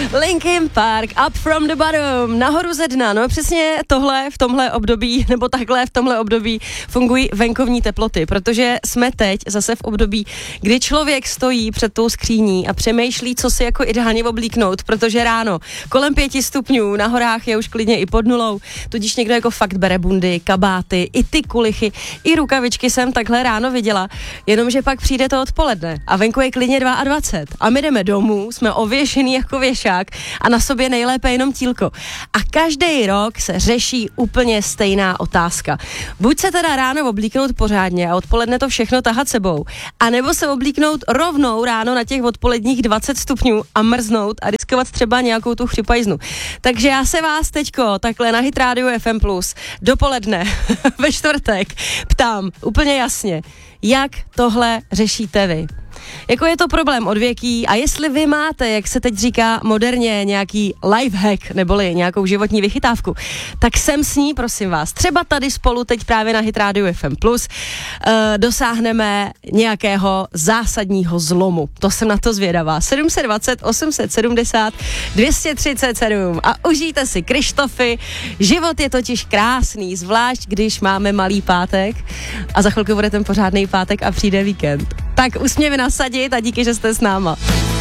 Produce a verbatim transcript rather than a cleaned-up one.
Linkin Park, Up from the Bottom, nahoru ze dna. No přesně tohle v tomhle období, nebo takhle v tomhle období fungují venkovní teploty, protože jsme teď zase v období, kdy člověk stojí před tou skříní a přemýšlí, co si jako ideálně oblíknout, protože ráno kolem pěti stupňů, na horách je už klidně i pod nulou, tudíž někdo jako fakt bere bundy, kabáty, i ty kulichy, i rukavičky jsem takhle ráno viděla, jenomže pak přijde to odpoledne a venku je klidně dvacet dva a my jdeme domů, jsme ověšený jako věšák a na sobě nejlépe jenom tílko. A každý rok se řeší úplně stejná otázka. Buď se teda ráno oblíknout pořádně a odpoledne to všechno tahat sebou, anebo se oblíknout rovnou ráno na těch odpoledních dvacet stupňů a mrznout a riskovat třeba nějakou tu chřipajznu. Takže já se vás teďko takhle na Hit Radio F M plus dopoledne ve čtvrtek ptám úplně jasně, jak tohle řešíte vy? Jako je to problém odvěký a jestli vy máte, jak se teď říká moderně, nějaký lifehack neboli nějakou životní vychytávku, tak sem s ní, prosím vás. Třeba tady spolu teď právě na Hit Radio F M plus uh, dosáhneme nějakého zásadního zlomu. To jsem na to zvědavá. sedm set dvacet, osm set sedmdesát, dvě stě třicet sedm a užijte si Krištofy. Život je totiž krásný, zvlášť když máme malý pátek a za chvilku bude ten pořádný pátek a přijde víkend. Tak usměvy nasadit a díky, že jste s náma.